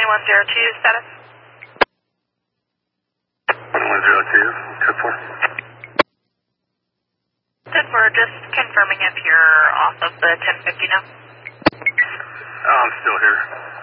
2102 status. 2102, code 4. Good, we're just confirming if you're off of the 1050 now. I'm still here.